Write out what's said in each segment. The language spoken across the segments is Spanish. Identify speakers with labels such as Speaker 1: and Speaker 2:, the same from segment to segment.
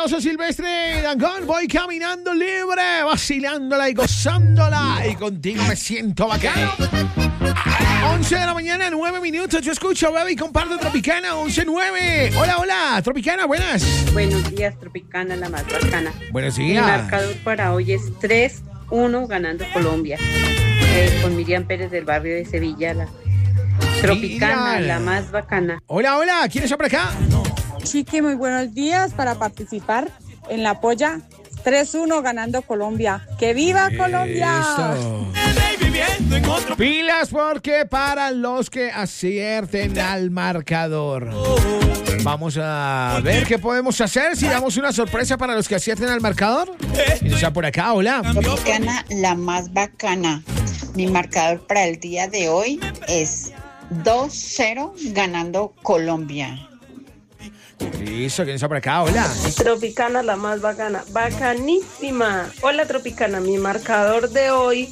Speaker 1: José Silvestre Dangond, voy caminando libre, vacilándola y gozándola. Y contigo me siento bacano. 11 de la mañana, 9 minutos. Yo escucho, bebé, y comparto Tropicana 11:9. Hola, hola, Tropicana, buenas.
Speaker 2: Buenos días, Tropicana, la más bacana.
Speaker 1: Buenos
Speaker 2: Mi
Speaker 1: días.
Speaker 2: marcador para hoy es 3-1 ganando Colombia. Con Miriam Pérez del barrio de Sevilla. La Tropicana,
Speaker 1: Miriam,
Speaker 2: la más bacana.
Speaker 1: Hola, hola, ¿quién está por acá?
Speaker 3: Chiqui, muy buenos días para participar en la polla. 3-1 ganando Colombia. ¡Que viva Colombia!
Speaker 1: Eso. Pilas porque para los que acierten al marcador. Vamos a ver qué podemos hacer si damos una sorpresa para los que acierten al marcador. ¿Quién está por acá? Hola.
Speaker 4: Tropicana, la más bacana. Mi marcador para el día de hoy es 2-0 ganando Colombia.
Speaker 1: Listo, ¿quién está por acá? Hola.
Speaker 5: Tropicana, la más bacana, bacanísima. Hola, Tropicana, mi marcador de hoy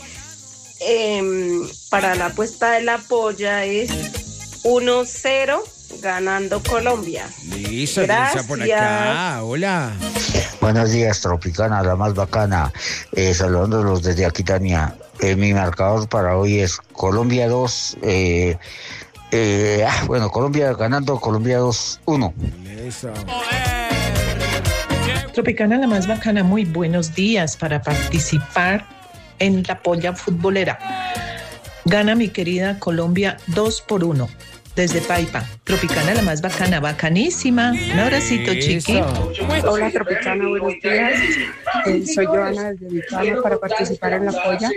Speaker 5: para la apuesta de la polla es 1-0 ganando Colombia.
Speaker 1: Listo, ¿quién está por acá? Hola.
Speaker 6: Buenos días, Tropicana, la más bacana. Saludándolos desde Aquitania. Mi marcador para hoy es Colombia 2. Colombia ganando, Colombia 2-1.
Speaker 1: Eso.
Speaker 7: Tropicana, la más bacana, muy buenos días para participar en la polla futbolera. Gana mi querida Colombia 2-1 desde Paipa. Tropicana, la más bacana, bacanísima. Un abracito, chiqui.
Speaker 2: Hola, Tropicana, buenos días. Soy Joana desde Vitana para participar en la polla.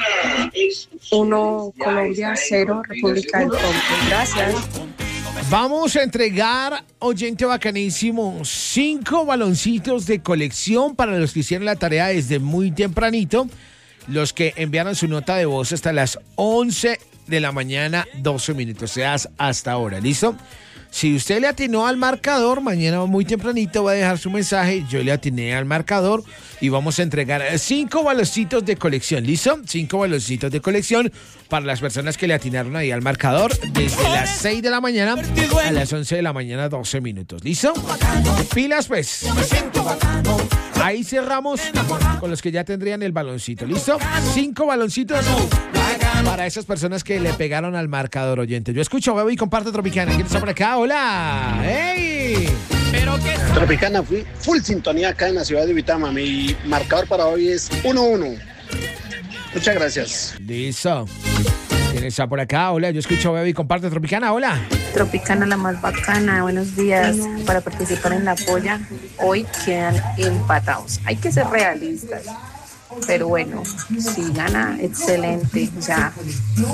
Speaker 2: 1 Colombia, 0 República del Congo. Gracias.
Speaker 1: Vamos a entregar, oyente bacanísimo, 5 baloncitos de colección para los que hicieron la tarea desde muy tempranito. Los que enviaron su nota de voz hasta las 11 de la mañana, 12 minutos, o sea, hasta ahora, ¿listo? Si usted le atinó al marcador, mañana muy tempranito va a dejar su mensaje, yo le atiné al marcador y vamos a entregar 5 baloncitos de colección, ¿listo? 5 baloncitos de colección para las personas que le atinaron ahí al marcador desde las 6 de la mañana a las 11 de la mañana, 12 minutos, ¿listo? Pilas, pues. Ahí cerramos con los que ya tendrían el baloncito, ¿listo? 5 baloncitos para esas personas que le pegaron al marcador, oyente. Yo escucho, bebo y comparto Tropicana. ¿Quién está por acá? ¡Hola! ¡Hey!
Speaker 8: Tropicana, full sintonía acá en la ciudad de Vitama. Mi marcador para hoy es 1-1. Muchas gracias.
Speaker 1: Listo. ¿Quién está por acá? Hola, yo escucho, bebo y comparto Tropicana. ¡Hola!
Speaker 5: Tropicana, la más bacana, buenos días. Para participar en la polla, hoy quedan empatados. Hay que ser realistas. Pero bueno, si gana, excelente. Ya